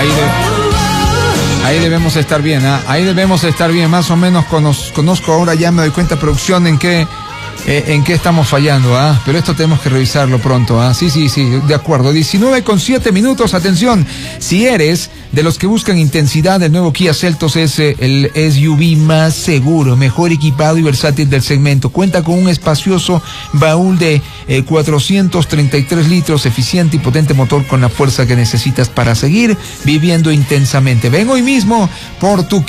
Ahí debemos estar bien, ¿eh? Ahí debemos estar bien, más o menos conozco ahora, ya me doy cuenta, producción, en qué estamos fallando, ¿ah? Pero esto tenemos que revisarlo pronto, ¿ah? Sí, de acuerdo. 19:07, atención, si eres de los que buscan intensidad, el nuevo Kia Seltos es el SUV más seguro, mejor equipado y versátil del segmento. Cuenta con un espacioso baúl de 433 litros, eficiente y potente motor con la fuerza que necesitas para seguir viviendo intensamente. Ven hoy mismo por tu